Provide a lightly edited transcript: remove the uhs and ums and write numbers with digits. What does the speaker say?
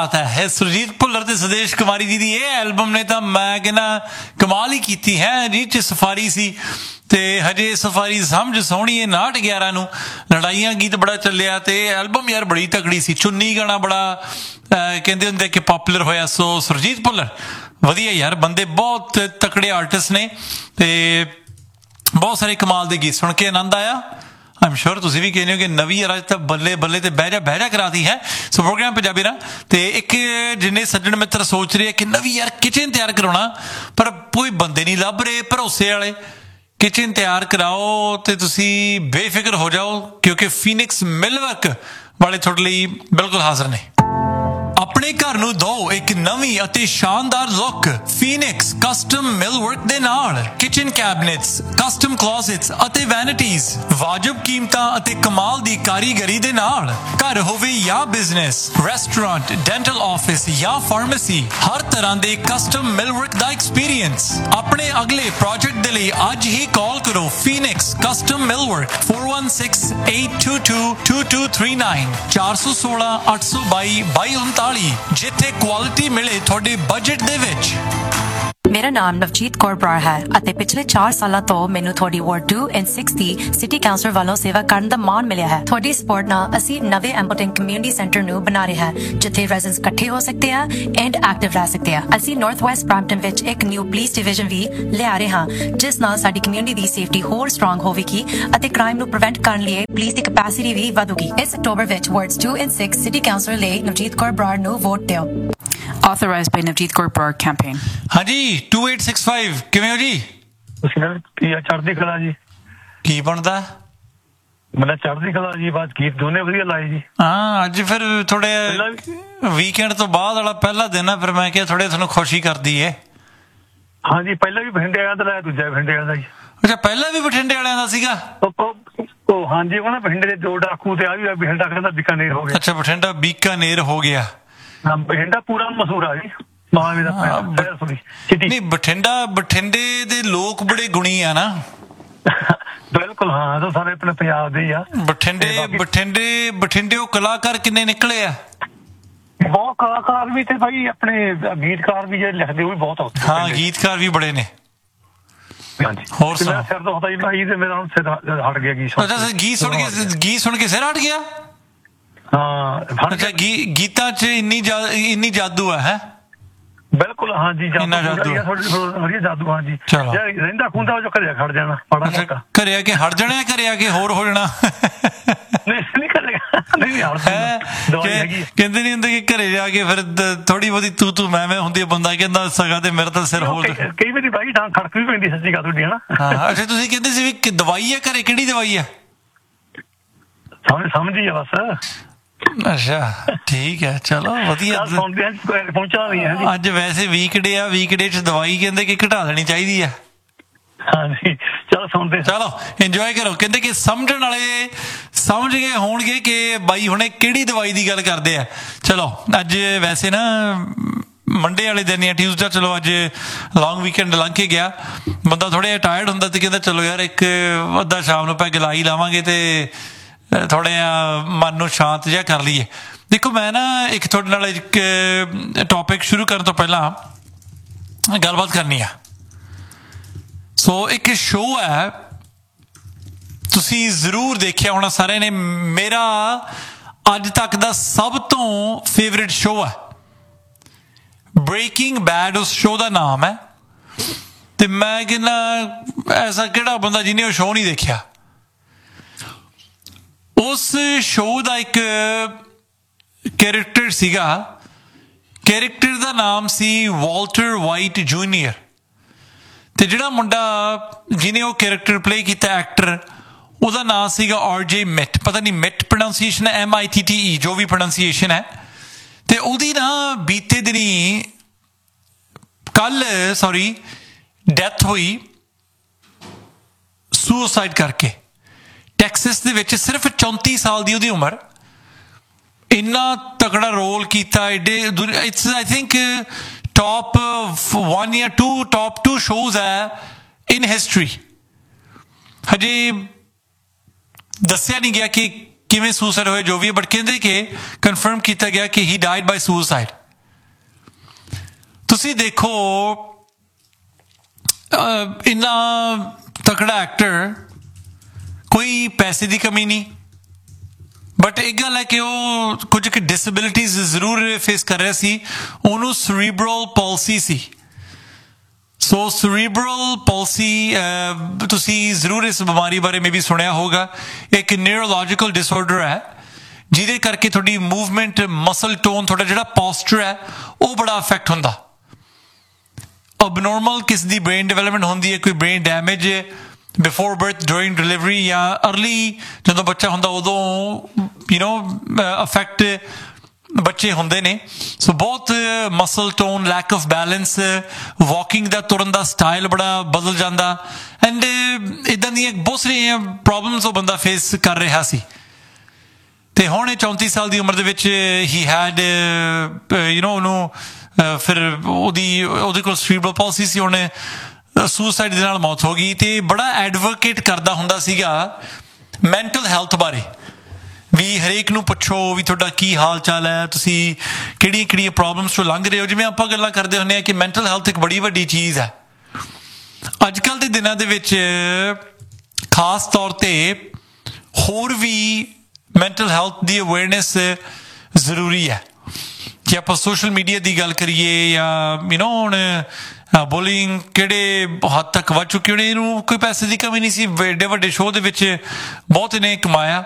बात है। सुरजीत भुल्लर ते सुदेश कुमारी जी दी ये एल्बम ने तां मैं कहना कमाल ही कीती है। रीच सफारी सी ते हजे सफारी समझ सोहनी है 59/11 नूं लड़ाइयां गीत बड़ा चलिया ते एल्बम यार बड़ी तगड़ी सी। चुन्नी गाना बड़ा कहंदे हुंदे कि पॉपुलर होया। सो सुरजीत भुल्लर वधिया यार, बंदे बहुत तकड़े आर्टिस्ट ने ते बहुत सारे कमाल दे गीत सुन के आनंद आया। आई एम श्योर तुसीं भी कहने हो कि नवीं अज तो बल्ले बल्ले ते बह जा कराती है। सो प्रोग्राम पंजाबी ना ते एक जिन्ने सज्जन मित्र सोच रहे कि नवीं यार किचन तैयार कराउणा पर कोई बंदे नहीं लभ रहे भरोसे वाले। किचन तैयार कराओ ते तुसीं बेफिक्र हो जाओ क्योंकि फीनिक्स मिलवर्क वाले तुहाडे लई बिल्कुल हाज़र ने। अपने घर ਨੂੰ ਦੋ ਇੱਕ ਨਵੀਂ ਅਤੇ ਸ਼ਾਨਦਾਰ ਲੁੱਕ ਫੀਨਿਕਸ ਕਸਟਮ ਮਿਲਵਰਕ ਦੇ ਨਾਲ। ਕਿਚਨ ਕੈਬਨਿਟਸ, ਕਸਟਮ ਕਲੋਜ਼ਟਸ ਅਤੇ ਵੈਨਿਟੀਜ਼ ਵਾਜਬ ਕੀਮਤਾਂ ਅਤੇ ਕਮਾਲ ਦੀ ਕਾਰੀਗਰੀ ਦੇ ਨਾਲ। ਘਰ ਹੋਵੇ ਜਾਂ ਬਿਜ਼ਨਸ, ਰੈਸਟੋਰੈਂਟ, ਡੈਂਟਲ ਆਫਿਸ ਜਾਂ ਫਾਰਮੇਸੀ, ਹਰ ਤਰ੍ਹਾਂ ਦੇ ਕਸਟਮ ਮਿਲਵਰਕ ਦਾ ਐਕਸਪੀਰੀਅੰਸ। ਆਪਣੇ ਅਗਲੇ ਪ੍ਰੋਜੈਕਟ ਦੇ ਲਈ ਅੱਜ ਹੀ ਕਾਲ ਕਰੋ ਫੀਨਿਕਸ ਕਸਟਮ ਮਿਲਵਰਕ 4168222239 416 822 2239 ਜਿੱਥੇ ਕੁਆਲਿਟੀ ਮਿਲੇ ਤੁਹਾਡੇ ਬਜਟ ਦੇ ਵਿੱਚ। ਮੇਰਾ ਨਾਮ ਨਵਜੀਤ ਕੌਰ ਬਰਾੜ ਹੈ ਅਤੇ ਪਿਛਲੇ 4 ਸਾਲਾਂ ਤੋਂ ਮੈਨੂੰ ਤੁਹਾਡੀ ward 2 and 6 the city councillor ਵੱਲੋਂ ਸੇਵਾ ਕਰਨ ਦਾ ਮਾਣ ਮਿਲਿਆ ਹੈ। ਤੁਹਾਡੀ ਸਪੋਰਟ ਨਾਲ ਅਸੀਂ ਨਵੇਂ ਐਂਬਲਟਨ ਕਮਿਊਨਿਟੀ ਸੈਂਟਰ ਨੂੰ ਬਣਾ ਰਹੇ ਹਾਂ ਜਿੱਥੇ ਰੈਜ਼ੀਡੈਂਟਸ ਇਕੱਠੇ ਹੋ ਸਕਦੇ ਆ ਐਂਡ ਐਕਟਿਵ ਰਹਿ ਸਕਦੇ ਆ। ਅਸੀਂ ਨਾਰਥ ਵੈਸਟ ਬ੍ਰੈਂਪਟਨ ਵਿੱਚ ਇੱਕ ਨਿਊ ਪੁਲਿਸ ਡਿਵੀਜ਼ਨ ਵੀ ਲਿਆ ਰਹੇ ਹਾਂ ਜਿਸ ਨਾਲ ਸਾਡੀ ਕਮਿਊਨਿਟੀ ਦੀ ਸੇਫਟੀ ਹੋਰ ਸਟਰੋਂਗ ਹੋਵੇਗੀ ਅਤੇ ਕ੍ਰਾਈਮ ਨੂੰ ਪ੍ਰੀਵੈਂਟ ਕਰਨ ਲਈ ਪੁਲਿਸ ਦੀ ਕੈਪੈਸਿਟੀ ਵੀ ਵਧੂਗੀ। ਇਸ ਅਕਤੂਬਰ ਵਿੱਚ ਵਾਰਡਸ 2 ਐਂਡ 6 ਸਿਟੀ ਕਾਉਂਸਲਰ ਲਈ ਨਵਜੀਤ ਕੌਰ ਬਰਾੜ ਨੂੰ ਵੋਟ ਦਿਓ। Authorized by Navjeet Kaur Broad campaign. हाँ जी 2865 ਕਿਵੇਂ ਹੋ ਜੀ? ਕੀ ਚੜ੍ਹਦੀ ਕਲਾ ਜੀ। ਕੀ ਬਣਦਾ? ਮੈਂ ਚੜ੍ਹਦੀ ਕਲਾ ਜੀ, ਬਾਤ ਗੀਤ ਦੋਨੇ ਵਧੀਆ ਲਾਏ ਜੀ। ਹਾਂ ਅੱਜ ਫਿਰ ਥੋੜੇ ਵੀਕਐਂਡ ਤੋਂ ਬਾਅਦ ਵਾਲਾ ਪਹਿਲਾ ਦਿਨ ਆ, ਫਿਰ ਮੈਂ ਕਿਹਾ ਥੋੜੇ ਤੁਹਾਨੂੰ ਖੁਸ਼ੀ ਕਰਦੀ ਏ। ਹਾਂਜੀ ਪਹਿਲਾਂ ਵੀ ਬਠਿੰਡੇ ਵਾਲਿਆਂ ਦਾ ਲਾਇਆ, ਦੂਜਾ ਬਠਿੰਡੇ ਵਾਲਿਆਂ ਦਾ ਜੀ। ਅੱਛਾ ਪਹਿਲਾਂ ਵੀ ਬਠਿੰਡੇ ਵਾਲਿਆਂ ਦਾ ਸੀਗਾ? ਉਹ ਹਾਂਜੀ ਉਹ ਨਾ ਬਠਿੰਡੇ ਦੇ 2 ਡਾਕੂ ਤੇ ਆ ਵੀ ਬਠਿੰਡਾ ਕਹਿੰਦਾ ਬੀਕਾਨੇਰ ਹੋ ਗਿਆ। ਅੱਛਾ ਬਠਿੰਡਾ ਬੀਕਾਨੇਰ ਹੋ ਗਿਆ। ਬਠਿੰਡਾ ਪੂਰਾ ਮਸ਼ਹੂਰ ਆ ਜੀ। ਨਹੀਂ ਬਠਿੰਡੇ ਦੇ ਲੋਕ ਬੜੇ ਗੁਣੀ ਆ ਨਾ। ਬਿਲਕੁਲ ਹਾਂ, ਤਾਂ ਸਾਰੇ ਆਪਣੇ ਪੰਜਾਬ ਦੇ ਹੀ ਆ। ਬਠਿੰਡੇ ਉਹ ਕਲਾਕਾਰ ਕਿੰਨੇ ਨਿਕਲੇ ਆ? ਬਹੁਤ ਕਲਾਕਾਰ ਵੀ ਤੇ ਭਾਈ ਆਪਣੇ ਗੀਤਕਾਰ ਵੀ ਜਿਹੜੇ ਲਿਖਦੇ ਉਹ ਵੀ ਬਹੁਤ ਆਉਂਦੇ। ਹਾਂ ਗੀਤਕਾਰ ਵੀ ਬੜੇ ਨੇ। ਹੋਰ ਮੇਰਾ ਸਿਰ ਦੁਖਦਾ ਜੀ ਭਾਈ ਤੇ ਮੇਰਾ ਹੁਣ ਸਿਰ ਹਟ ਗਿਆ ਗੀਤ ਸੁਣ ਕੇ ਸਿਰ ਹਟ ਗਿਆ। ਹਾਂ ਅੱਛਾ ਗੀਤਾਂ 'ਚ ਇੰਨੀ ਜਾਦੂ ਹੈ। ਬਿਲਕੁਲ ਹਾਂਜੀ ਵਧੀਆ ਜਾਦੂ। ਹਾਂਜੀ ਰਹਿੰਦਾ ਖੁੰਦਾ ਉਹ ਘਰੇ ਖੜ ਜਾਣਾ ਘਰੇ ਆ ਕੇ ਹਟ ਜਾਣਾ ਘਰੇ ਆ ਕੇ ਹੋਰ ਹੋ ਜਾਣਾ। ਕਹਿੰਦੇ ਨੀ ਹੁੰਦੇ ਕਿ ਘਰੇ ਜਾ ਕੇ ਫਿਰ ਥੋੜੀ ਬਹੁਤੀ ਤੂੰ ਮੈਂ ਹੁੰਦੀ ਆ, ਬੰਦਾ ਕਹਿੰਦਾ ਸਗਾ ਤੇ ਮੇਰਾ ਤਾਂ ਸਿਰ ਹੋਰ ਕਈ ਵਾਰੀ ਬਾਈ ਖੜਕ ਵੀ ਪੈਂਦੀ ਸੱਚੀ ਗੱਲ ਤੁਹਾਡੀ ਹਨਾ। ਅੱਛਾ ਤੁਸੀਂ ਕਹਿੰਦੇ ਸੀ ਵੀ ਦਵਾਈ ਆ ਘਰੇ, ਕਿਹੜੀ ਦਵਾਈ ਆ? ਸਮਝੀ ਆ ਬਸ। ਅੱਛਾ ਠੀਕ ਹੈ ਚਲੋ ਵਧੀਆ। ਅੱਜ ਵੈਸੇ ਵੀਕਡੇ ਆ, ਵੀਕਡੇ 'ਚ ਦਵਾਈ ਕਹਿੰਦੇ ਕਿ ਘਟਾ ਦੇਣੀ ਚਾਹੀਦੀ ਆ। ਹਾਂਜੀ ਚਲੋ ਇੰਜੋਏ ਕਰੋ। ਕਹਿੰਦੇ ਕਿ ਸਮਝਣ ਵਾਲੇ ਸਮਝ ਗਏ ਹੋਣਗੇ ਕਿ ਬਾਈ ਹੁਣੇ ਕਿਹੜੀ ਦਵਾਈ ਦੀ ਗੱਲ ਕਰਦੇ ਆ। ਚਲੋ ਅੱਜ ਵੈਸੇ ਨਾ ਮੰਡੇ ਵਾਲੇ ਦਿਨ ਜਾਂ ਟਿਊਜ਼ਡੇ, ਚਲੋ ਅੱਜ ਲੌਂਗ ਵੀਕਐਂਡ ਲੰਘ ਕੇ ਗਿਆ, ਬੰਦਾ ਥੋੜ੍ਹਾ ਜਿਹਾ ਟਾਇਰਡ ਹੁੰਦਾ ਤੇ ਕਹਿੰਦਾ ਚਲੋ ਯਾਰ ਇੱਕ ਅੱਧਾ ਸ਼ਾਮ ਨੂੰ ਪੈਗ ਲਾ ਹੀ ਲਾਵਾਂਗੇ ਤੇ ਥੋੜ੍ਹਾ ਜਿਹਾ ਮਨ ਨੂੰ ਸ਼ਾਂਤ ਜਿਹਾ ਕਰ ਲਈਏ। ਦੇਖੋ ਮੈਂ ਨਾ ਇੱਕ ਤੁਹਾਡੇ ਨਾਲ ਇੱਕ ਟੌਪਿਕ ਸ਼ੁਰੂ ਕਰਨ ਤੋਂ ਪਹਿਲਾਂ ਗੱਲਬਾਤ ਕਰਨੀ ਆ। ਸੋ ਇੱਕ ਸ਼ੋਅ ਹੈ, ਤੁਸੀਂ ਜ਼ਰੂਰ ਦੇਖਿਆ ਹੋਣਾ ਸਾਰਿਆਂ ਨੇ, ਮੇਰਾ ਅੱਜ ਤੱਕ ਦਾ ਸਭ ਤੋਂ ਫੇਵਰੇਟ ਸ਼ੋਅ ਹੈ ਬ੍ਰੇਕਿੰਗ ਬੈਡ। ਉਸ ਸ਼ੋਅ ਦਾ ਨਾਮ ਹੈ ਤੇ ਮੈਂ ਕਹਿੰਦਾ ਐਸਾ ਕਿਹੜਾ ਬੰਦਾ ਜਿਹਨੇ ਉਹ ਸ਼ੋਅ ਨਹੀਂ ਦੇਖਿਆ। ਉਸ ਸ਼ੋਅ ਦਾ ਇੱਕ ਕੈਰੈਕਟਰ ਸੀਗਾ, ਕੈਰੈਕਟਰ ਦਾ ਨਾਮ ਸੀ ਵਾਲਟਰ ਵਾਈਟ ਜੂਨੀਅਰ। ਤੇ ਜਿਹੜਾ ਮੁੰਡਾ ਜਿਹਨੇ ਉਹ ਕੈਰੈਕਟਰ ਪਲੇ ਕੀਤਾ, ਐਕਟਰ, ਉਹਦਾ ਨਾਮ ਸੀਗਾ RJ ਮਿਟ। ਪਤਾ ਨਹੀਂ ਮਿਟ ਪ੍ਰੋਨਾਂਸੀਏਸ਼ਨ ਹੈ MITTE, ਜੋ ਵੀ ਪ੍ਰੋਨਾਂਸੀਏਸ਼ਨ ਹੈ। ਤੇ ਉਹਦੀ ਨਾ ਬੀਤੇ ਦਿਨੀ ਡੈਥ ਹੋਈ ਸੁਸਾਈਡ ਕਰਕੇ। ਟੈਕਸਸ ਦੇ ਵਿੱਚ ਸਿਰਫ 34 ਸਾਲ ਦੀ ਉਹਦੀ ਉਮਰ। ਇੰਨਾ ਤਕੜਾ ਰੋਲ ਕੀਤਾ, ਇਟਸ ਆਈ ਥਿੰਕ ਟੌਪ 1 ਜਾਂ 2 ਟੌਪ 2 ਸ਼ੋਜ਼ ਹੈ ਇਨ ਹਿਸਟਰੀ। ਹਜੇ ਦੱਸਿਆ ਨਹੀਂ ਗਿਆ ਕਿ ਕਿਵੇਂ ਸੁਸਾਈਡ ਹੋਏ ਜੋ ਵੀ ਹੈ, ਬਟ ਕਹਿੰਦੇ ਕਿ ਕਨਫਰਮ ਕੀਤਾ ਗਿਆ ਕਿ ਹੀ ਡਾਈਡ ਬਾਈ ਸੁਸਾਈਡ। ਤੁਸੀਂ ਦੇਖੋ ਇੰਨਾ ਤਕੜਾ ਐਕਟਰ, ਕੋਈ ਪੈਸੇ ਦੀ ਕਮੀ ਨਹੀਂ, ਬਟ ਇੱਕ ਗੱਲ ਹੈ ਕਿ ਉਹ ਕੁਝ ਕੁ ਡਿਸੇਬਿਲਿਟੀਜ਼ ਜ਼ਰੂਰ ਫੇਸ ਕਰ ਰਿਹਾ ਸੀ। ਉਹਨੂੰ ਸਰੀਬਰਲ ਪਾਲਸੀ ਸੀ। ਸੋ ਸਰੀਬਰਲ ਪਾਲਸੀ ਤੁਸੀਂ ਜ਼ਰੂਰ ਇਸ ਬਿਮਾਰੀ ਬਾਰੇ ਮੇ ਵੀ ਸੁਣਿਆ ਹੋਗਾ। ਇੱਕ ਨਿਊਰੋਲੋਜੀਕਲ ਡਿਸਆਰਡਰ ਹੈ ਜਿਹਦੇ ਕਰਕੇ ਤੁਹਾਡੀ ਮੂਵਮੈਂਟ, ਮਸਲ ਟੋਨ, ਤੁਹਾਡਾ ਜਿਹੜਾ ਪੋਸਚਰ ਹੈ ਉਹ ਬੜਾ ਅਫੈਕਟ ਹੁੰਦਾ। ਅਬਨੋਰਮਲ ਕਿਸ ਦੀ ਬ੍ਰੇਨ ਡਿਵੈਲਪਮੈਂਟ ਹੁੰਦੀ ਹੈ, ਕੋਈ brain damage before birth, during delivery ਜਾਂ ਅਰਲੀ ਜਦੋਂ ਬੱਚਾ ਹੁੰਦਾ ਉਦੋਂ ਅਫੈਕਟ ਬੱਚੇ ਹੁੰਦੇ ਨੇ। ਸੋ ਬਹੁਤ muscle tone, lack of balance, walking ਦਾ, ਤੁਰਨ ਦਾ ਸਟਾਈਲ ਬੜਾ ਬਦਲ ਜਾਂਦਾ ਐਂਡ ਇੱਦਾਂ ਦੀਆਂ ਬਹੁਤ ਸਾਰੀਆਂ ਪ੍ਰੋਬਲਮਸ ਉਹ ਬੰਦਾ ਫੇਸ ਕਰ ਰਿਹਾ ਸੀ। ਤੇ ਹੁਣ 34 ਸਾਲ ਦੀ ਉਮਰ ਦੇ ਵਿੱਚ ਹੀ ਹੈਡ ਉਹਨੂੰ ਫਿਰ ਉਹਦੇ ਕੋਲ ਸਰੀਬਰਲ ਪਾਲਸੀ ਸੀ, ਉਹਨੇ ਸੁਸਾਈਡ ਦੇ ਨਾਲ ਮੌਤ ਹੋ ਗਈ। ਤੇ ਬੜਾ ਐਡਵੋਕੇਟ ਕਰਦਾ ਹੁੰਦਾ ਸੀਗਾ ਮੈਂਟਲ ਹੈਲਥ ਬਾਰੇ ਵੀ। ਹਰੇਕ ਨੂੰ ਪੁੱਛੋ ਵੀ ਤੁਹਾਡਾ ਕੀ ਹਾਲ ਚਾਲ ਹੈ, ਤੁਸੀਂ ਕਿਹੜੀਆਂ ਕਿਹੜੀਆਂ ਪ੍ਰੋਬਲਮਸ ਤੋਂ ਲੰਘ ਰਹੇ ਹੋ। ਜਿਵੇਂ ਆਪਾਂ ਗੱਲਾਂ ਕਰਦੇ ਹੁੰਦੇ ਹਾਂ ਕਿ ਮੈਂਟਲ ਹੈਲਥ ਇੱਕ ਬੜੀ ਵੱਡੀ ਚੀਜ਼ ਹੈ ਅੱਜ ਕੱਲ੍ਹ ਦੇ ਦਿਨਾਂ ਦੇ ਵਿੱਚ। ਖਾਸ ਤੌਰ ਤੇ ਹੋਰ ਵੀ ਮੈਂਟਲ ਹੈਲਥ ਦੀ ਅਵੇਅਰਨੈਸ ਜ਼ਰੂਰੀ ਹੈ। ਜੇ ਆਪਾਂ ਸੋਸ਼ਲ ਮੀਡੀਆ ਦੀ ਗੱਲ ਕਰੀਏ ਜਾਂ ਹੁਣ ਬੁਲਿੰਗ ਕਿਹੜੇ ਹੱਦ ਤੱਕ ਵੱਧ ਚੁੱਕੀ ਹੋਣੀ, ਇਹਨੂੰ ਕੋਈ ਪੈਸੇ ਦੀ ਕਮੀ ਨਹੀਂ ਸੀ। ਵੱਡੇ ਵੱਡੇ ਸ਼ੋਅ ਦੇ ਵਿੱਚ ਬਹੁਤ ਇਹਨੇ ਕਮਾਇਆ।